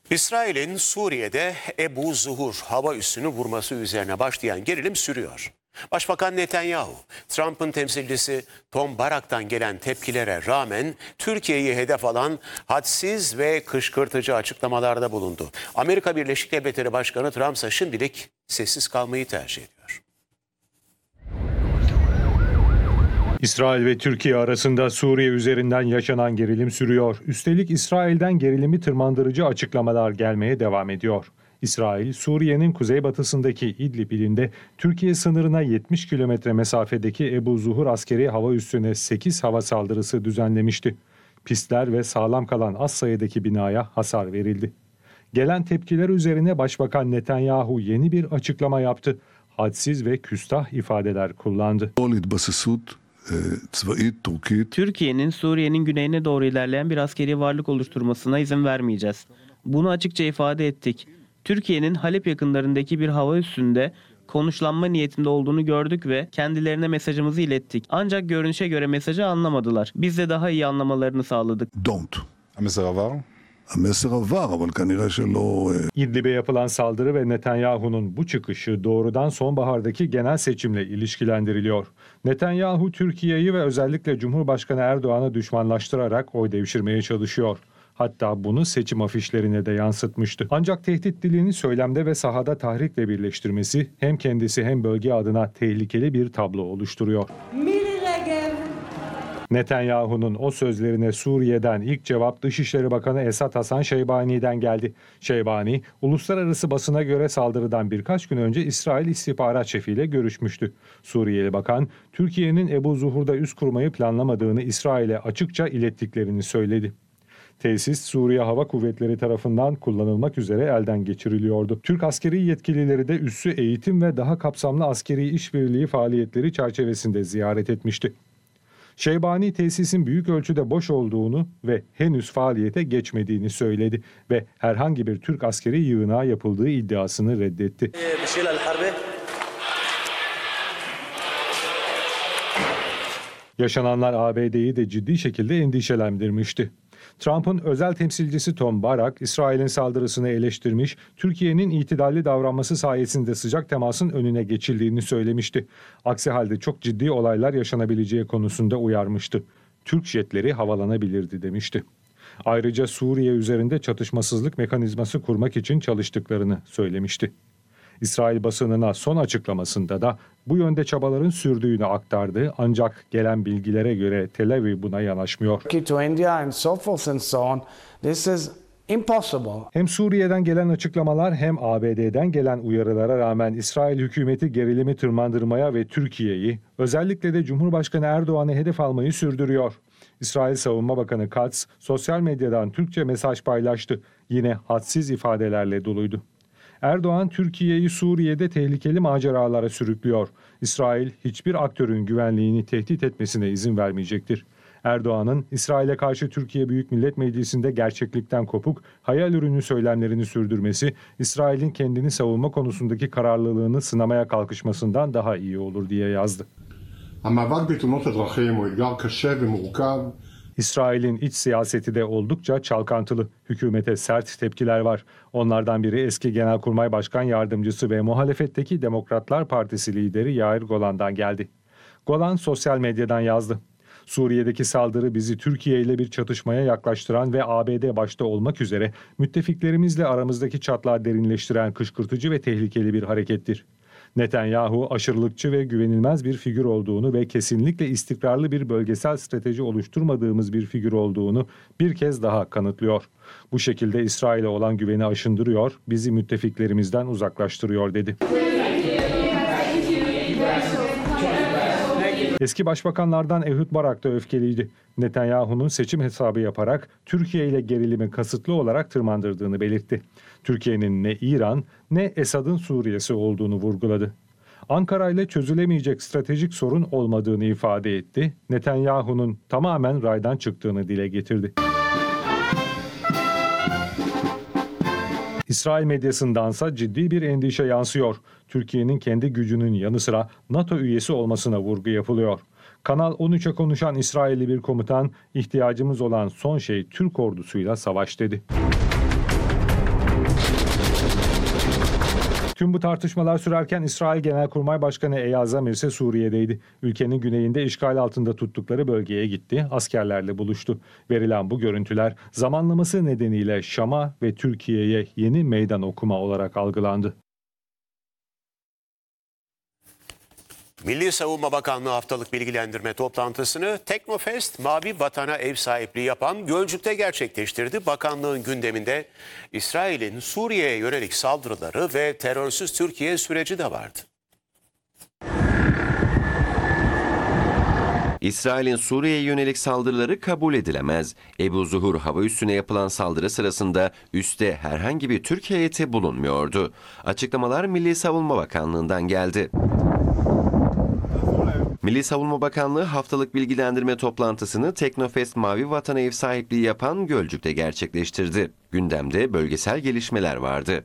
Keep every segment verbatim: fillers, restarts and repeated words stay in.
İsrail'in Suriye'de Ebu Zuhur hava üssünü vurması üzerine başlayan gerilim sürüyor. Başbakan Netanyahu, Trump'ın temsilcisi Tom Barak'tan gelen tepkilere rağmen Türkiye'yi hedef alan hadsiz ve kışkırtıcı açıklamalarda bulundu. Amerika Birleşik Devletleri Başkanı Trump ise şimdilik sessiz kalmayı tercih ediyor. İsrail ve Türkiye arasında Suriye üzerinden yaşanan gerilim sürüyor. Üstelik İsrail'den gerilimi tırmandırıcı açıklamalar gelmeye devam ediyor. İsrail, Suriye'nin kuzeybatısındaki İdlib ilinde Türkiye sınırına yetmiş kilometre mesafedeki Ebu Zuhur askeri hava üssüne sekiz hava saldırısı düzenlemişti. Pistler ve sağlam kalan az sayıdaki binaya hasar verildi. Gelen tepkiler üzerine Başbakan Netanyahu yeni bir açıklama yaptı. Hadsiz ve küstah ifadeler kullandı. Türkiye'nin Suriye'nin güneyine doğru ilerleyen bir askeri varlık oluşturmasına izin vermeyeceğiz. Bunu açıkça ifade ettik. Türkiye'nin Halep yakınlarındaki bir hava üssünde konuşlanma niyetinde olduğunu gördük ve kendilerine mesajımızı ilettik. Ancak görünüşe göre mesajı anlamadılar. Biz de daha iyi anlamalarını sağladık. Don't. İdlib'e yapılan saldırı ve Netanyahu'nun bu çıkışı doğrudan sonbahardaki genel seçimle ilişkilendiriliyor. Netanyahu, Türkiye'yi ve özellikle Cumhurbaşkanı Erdoğan'ı düşmanlaştırarak oy devşirmeye çalışıyor. Hatta bunu seçim afişlerine de yansıtmıştı. Ancak tehdit dilini söylemde ve sahada tahrikle birleştirmesi hem kendisi hem bölge adına tehlikeli bir tablo oluşturuyor. Netanyahu'nun o sözlerine Suriye'den ilk cevap Dışişleri Bakanı Esad Hasan Şeybani'den geldi. Şeybani, uluslararası basına göre saldırıdan birkaç gün önce İsrail İstihbarat Şefiyle görüşmüştü. Suriyeli bakan, Türkiye'nin Ebu Zuhur'da üs kurmayı planlamadığını İsrail'e açıkça ilettiklerini söyledi. Tesis Suriye Hava Kuvvetleri tarafından kullanılmak üzere elden geçiriliyordu. Türk askeri yetkilileri de üssü eğitim ve daha kapsamlı askeri işbirliği faaliyetleri çerçevesinde ziyaret etmişti. Şeybani tesisin büyük ölçüde boş olduğunu ve henüz faaliyete geçmediğini söyledi ve herhangi bir Türk askeri yığınağı yapıldığı iddiasını reddetti. Yaşananlar A B D'yi de ciddi şekilde endişelendirmişti. Trump'ın özel temsilcisi Tom Barak, İsrail'in saldırısını eleştirmiş, Türkiye'nin itidalli davranması sayesinde sıcak temasın önüne geçildiğini söylemişti. Aksi halde çok ciddi olaylar yaşanabileceği konusunda uyarmıştı. Türk jetleri havalanabilirdi demişti. Ayrıca Suriye üzerinde çatışmasızlık mekanizması kurmak için çalıştıklarını söylemişti. İsrail basınına son açıklamasında da bu yönde çabaların sürdüğünü aktardı, ancak gelen bilgilere göre Tel Aviv buna yanaşmıyor. Hem Suriye'den gelen açıklamalar hem A B D'den gelen uyarılara rağmen İsrail hükümeti gerilimi tırmandırmaya ve Türkiye'yi, özellikle de Cumhurbaşkanı Erdoğan'ı hedef almayı sürdürüyor. İsrail Savunma Bakanı Katz sosyal medyadan Türkçe mesaj paylaştı. Yine hadsiz ifadelerle doluydu. Erdoğan, Türkiye'yi Suriye'de tehlikeli maceralara sürüklüyor. İsrail hiçbir aktörün güvenliğini tehdit etmesine izin vermeyecektir. Erdoğan'ın İsrail'e karşı Türkiye Büyük Millet Meclisi'nde gerçeklikten kopuk, hayal ürünü söylemlerini sürdürmesi, İsrail'in kendini savunma konusundaki kararlılığını sınamaya kalkışmasından daha iyi olur diye yazdı. İsrail'in iç siyaseti de oldukça çalkantılı. Hükümete sert tepkiler var. Onlardan biri eski Genelkurmay Başkan Yardımcısı ve muhalefetteki Demokratlar Partisi lideri Yair Golan'dan geldi. Golan sosyal medyadan yazdı. Suriye'deki saldırı bizi Türkiye ile bir çatışmaya yaklaştıran ve A B D başta olmak üzere müttefiklerimizle aramızdaki çatlağı derinleştiren kışkırtıcı ve tehlikeli bir harekettir. Netanyahu aşırılıkçı ve güvenilmez bir figür olduğunu ve kesinlikle istikrarlı bir bölgesel strateji oluşturmadığımız bir figür olduğunu bir kez daha kanıtlıyor. Bu şekilde İsrail'e olan güveni aşındırıyor, bizi müttefiklerimizden uzaklaştırıyor dedi. Eski başbakanlardan Ehud Barak da öfkeliydi. Netanyahu'nun seçim hesabı yaparak Türkiye ile gerilimi kasıtlı olarak tırmandırdığını belirtti. Türkiye'nin ne İran ne Esad'ın Suriye'si olduğunu vurguladı. Ankara ile çözülemeyecek stratejik sorun olmadığını ifade etti. Netanyahu'nun tamamen raydan çıktığını dile getirdi. İsrail medyasındansa ciddi bir endişe yansıyor. Türkiye'nin kendi gücünün yanı sıra NATO üyesi olmasına vurgu yapılıyor. Kanal on üçe konuşan İsrailli bir komutan, ihtiyacımız olan son şey Türk ordusuyla savaş dedi. Tüm bu tartışmalar sürerken İsrail Genelkurmay Başkanı Eyal Zamir ise Suriye'deydi. Ülkenin güneyinde işgal altında tuttukları bölgeye gitti, askerlerle buluştu. Verilen bu görüntüler zamanlaması nedeniyle Şam'a ve Türkiye'ye yeni meydan okuma olarak algılandı. Milli Savunma Bakanlığı haftalık bilgilendirme toplantısını Teknofest Mavi Vatan'a ev sahipliği yapan Gölcük'te gerçekleştirdi. Bakanlığın gündeminde İsrail'in Suriye'ye yönelik saldırıları ve terörsüz Türkiye süreci de vardı. İsrail'in Suriye'ye yönelik saldırıları kabul edilemez. Ebu Zuhur hava üssüne yapılan saldırı sırasında üste herhangi bir Türk heyeti bulunmuyordu. Açıklamalar Milli Savunma Bakanlığı'ndan geldi. Milli Savunma Bakanlığı haftalık bilgilendirme toplantısını Teknofest Mavi Vatan'a ev sahipliği yapan Gölcük'te gerçekleştirdi. Gündemde bölgesel gelişmeler vardı.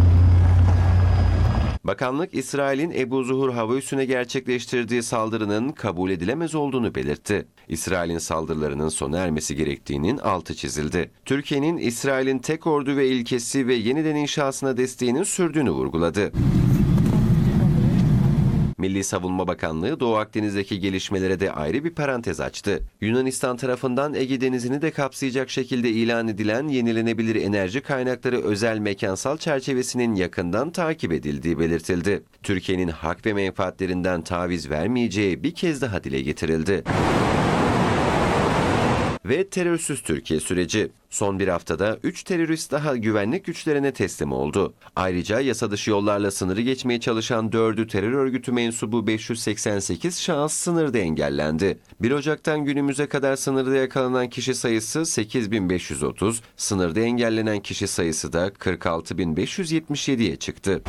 Bakanlık, İsrail'in Ebu Zuhur hava üssüne gerçekleştirdiği saldırının kabul edilemez olduğunu belirtti. İsrail'in saldırılarının sona ermesi gerektiğinin altı çizildi. Türkiye'nin İsrail'in tek ordu ve ilkesi ve yeniden inşasına desteğinin sürdüğünü vurguladı. Milli Savunma Bakanlığı Doğu Akdeniz'deki gelişmelere de ayrı bir parantez açtı. Yunanistan tarafından Ege Denizi'ni de kapsayacak şekilde ilan edilen yenilenebilir enerji kaynakları özel mekansal çerçevesinin yakından takip edildiği belirtildi. Türkiye'nin hak ve menfaatlerinden taviz vermeyeceği bir kez daha dile getirildi. Ve terörsüz Türkiye süreci. Son bir haftada üç terörist daha güvenlik güçlerine teslim oldu. Ayrıca yasa dışı yollarla sınırı geçmeye çalışan dördü terör örgütü mensubu beş yüz seksen sekiz şahıs sınırda engellendi. bir Ocak'tan günümüze kadar sınırda yakalanan kişi sayısı sekiz bin beş yüz otuz, sınırda engellenen kişi sayısı da kırk altı bin beş yüz yetmiş yediye çıktı.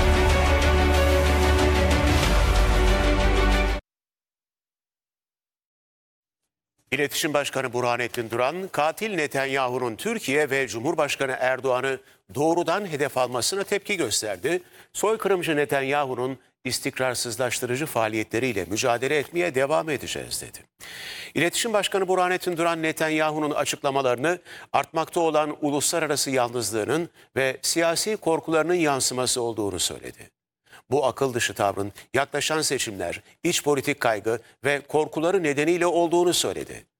İletişim Başkanı Burhanettin Duran, katil Netanyahu'nun Türkiye ve Cumhurbaşkanı Erdoğan'ı doğrudan hedef almasına tepki gösterdi. Soykırımcı Netanyahu'nun istikrarsızlaştırıcı faaliyetleriyle mücadele etmeye devam edeceğiz dedi. İletişim Başkanı Burhanettin Duran, Netanyahu'nun açıklamalarını artmakta olan uluslararası yalnızlığının ve siyasi korkularının yansıması olduğunu söyledi. Bu akıl dışı tavrın yaklaşan seçimler, iç politik kaygı ve korkuları nedeniyle olduğunu söyledi.